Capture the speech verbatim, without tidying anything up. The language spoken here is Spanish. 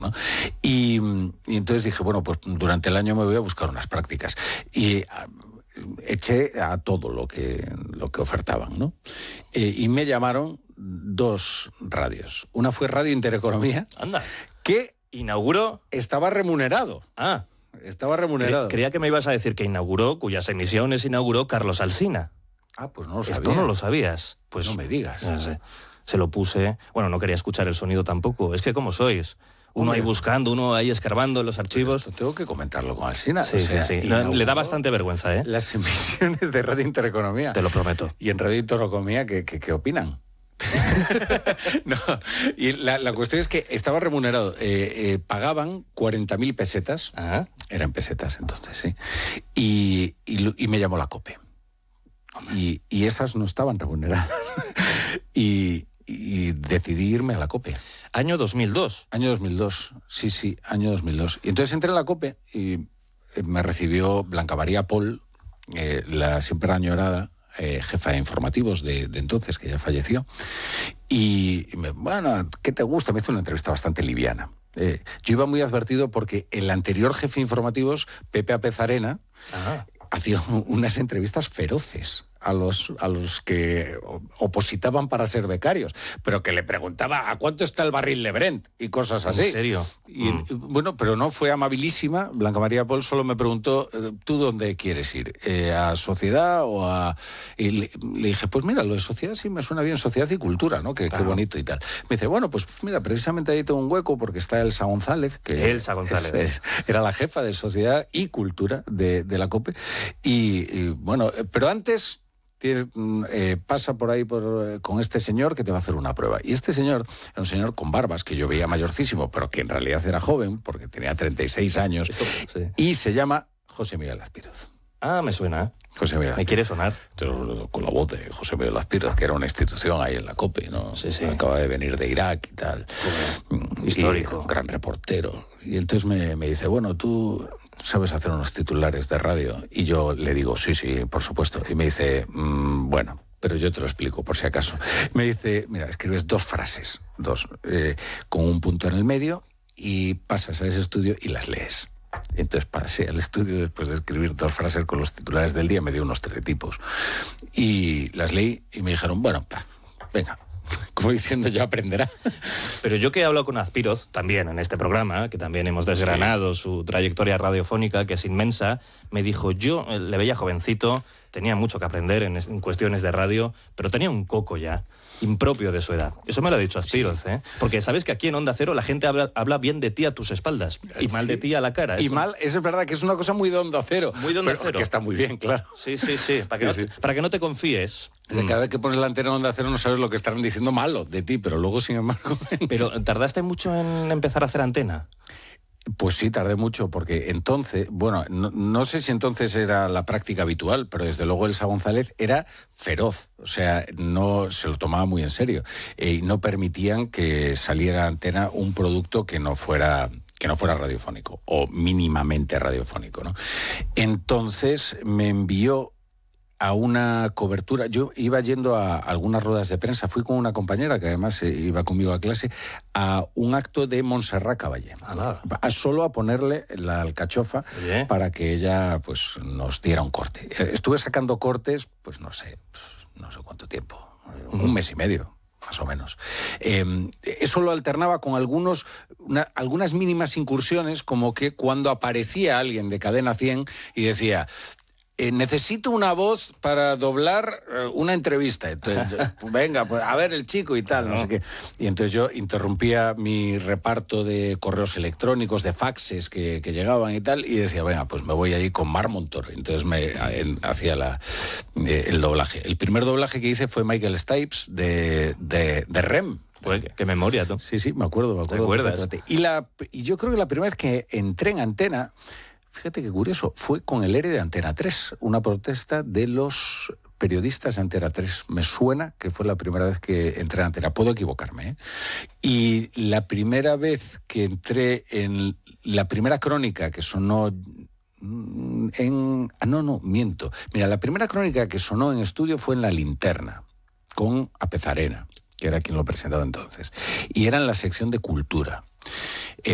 ¿no? Y, y entonces dije, bueno, pues durante el año me voy a buscar unas prácticas. Y eché a todo lo que, lo que ofertaban, ¿no? Eh, y me llamaron dos radios. Una fue Radio Intereconomía. Anda. Que inauguró. Estaba remunerado. Ah. Estaba remunerado. Cre creía que me ibas a decir que inauguró, cuyas emisiones inauguró Carlos Alsina. Ah, pues no lo sabía. Esto no lo sabías. Pues no me digas. No sé. Se lo puse. Bueno, no quería escuchar el sonido tampoco. Es que, ¿cómo sois? Uno ahí buscando, uno ahí escarbando en los archivos. Esto tengo que comentarlo con Alsina. Sí, o sea, sí, sí. No, le da bastante vergüenza, ¿eh? Las emisiones de Radio Intereconomía. Te lo prometo. Y en Radio Intereconomía, ¿qué, qué, qué opinan? No, y la, la cuestión es que estaba remunerado. Eh, eh, pagaban cuarenta mil pesetas. Ajá. Eran pesetas entonces, sí. Y, y, y me llamó la COPE. Y, y esas no estaban remuneradas. y, y decidí irme a la COPE. ¿Año dos mil dos? Año dos mil dos, sí, sí, año dos mil dos. Y entonces entré en la COPE y me recibió Blanca María Pol, eh, la siempre añorada eh, jefa de informativos de, de entonces, que ya falleció. Y, y me, bueno, ¿qué te gusta? Me hizo una entrevista bastante liviana. Eh, yo iba muy advertido porque el anterior jefe de informativos, Pepe Apezarena, Ajá. hacía unas entrevistas feroces a los, a los que opositaban para ser becarios, pero que le preguntaba ¿a cuánto está el barril de Brent? Y cosas así. ¿En serio? Y, mm. Bueno, pero no fue amabilísima. Blanca María Pol solo me preguntó, ¿tú dónde quieres ir? Eh, ¿A Sociedad o a...? Y le, le dije, pues mira, lo de Sociedad sí me suena bien, Sociedad y Cultura, ¿no? Que, claro. Qué bonito y tal. Me dice, bueno, pues mira, precisamente ahí tengo un hueco porque está Elsa González, que Elsa González. Es, es, era la jefa de Sociedad y Cultura de, de la COPE. Y, y bueno, pero antes... Eh, pasa por ahí por, eh, con este señor que te va a hacer una prueba. Y este señor era un señor con barbas que yo veía mayorcísimo, pero que en realidad era joven, porque tenía treinta y seis años. Esto, sí. Y se llama José Miguel Azpiroz. Ah, me suena. José Miguel Azpiroz. ¿Me quiere sonar? Entonces, con la voz de José Miguel Azpiroz, que era una institución ahí en la COPE, ¿no? Sí, sí. Acaba de venir de Irak y tal. Sí. Histórico. Y, gran reportero. Y entonces me, me dice, bueno, tú... ¿sabes hacer unos titulares de radio? Y yo le digo, sí, sí, por supuesto. Y me dice, mmm, bueno, pero yo te lo explico por si acaso. Me dice, mira, escribes dos frases, dos, eh, con un punto en el medio y pasas a ese estudio y las lees. Entonces pasé al estudio después de escribir dos frases con los titulares del día, me dio unos teletipos. Y las leí y me dijeron, bueno, pa, venga. Como diciendo, ya aprenderá. Pero yo que he hablado con Azpiroz, también en este programa, que también hemos desgranado sí. su trayectoria radiofónica, que es inmensa, me dijo, yo le veía jovencito, tenía mucho que aprender en, en cuestiones de radio, pero tenía un coco ya, impropio de su edad. Eso me lo ha dicho Azpiroz, sí. ¿eh? Porque sabes que aquí en Onda Cero la gente habla, habla bien de ti a tus espaldas y mal de ti a la cara. Y eso... mal, eso es verdad que es una cosa muy de Onda Cero. Muy de Onda pero Cero. Que está muy bien, claro. Sí, sí, sí. Para que, sí, no, sí. Te, para que no te confíes. De cada vez que pones la antena en Onda Cero no sabes lo que estarán diciendo malo de ti, pero luego, sin embargo... Pero ¿tardaste mucho en empezar a hacer antena? Pues sí, tardé mucho, porque entonces, bueno, no, no sé si entonces era la práctica habitual, pero desde luego Elsa González era feroz, o sea, no se lo tomaba muy en serio, y eh, no permitían que saliera a antena un producto que no fuera... que no fuera radiofónico, o mínimamente radiofónico, ¿no? Entonces me envió a una cobertura. Yo iba yendo a algunas ruedas de prensa, fui con una compañera que además iba conmigo a clase, a un acto de Montserrat Caballé. A solo a ponerle la alcachofa Oye. Para que ella pues nos diera un corte. Estuve sacando cortes, pues no sé, pues, no sé cuánto tiempo, un uh-huh. mes y medio. Más o menos. Eh, eso lo alternaba con algunos, una, algunas mínimas incursiones, como que cuando aparecía alguien de Cadena cien y decía... Eh, necesito una voz para doblar eh, una entrevista. Entonces, yo, venga, pues a ver el chico y tal, no. no sé qué. Y entonces yo interrumpía mi reparto de correos electrónicos, de faxes que, que llegaban y tal, y decía, venga, pues me voy ahí con Mar Montoro. Entonces me en, hacía la, eh, el doblaje. El primer doblaje que hice fue Michael Stipes de, de, de R E M. Pues, qué memoria, tú. Sí, sí, me acuerdo, me acuerdo. ¿Te acuerdas? Y, la, y yo creo que la primera vez que entré en antena... Fíjate qué curioso, fue con el E R E de Antena tres, una protesta de los periodistas de Antena tres. Me suena que fue la primera vez que entré en Antena, puedo equivocarme, ¿eh? Y la primera vez que entré en la primera crónica que sonó en... Ah, no, no, miento. Mira, la primera crónica que sonó en estudio fue en La Linterna, con Apezarena, que era quien lo presentaba entonces. Y era en la sección de Cultura.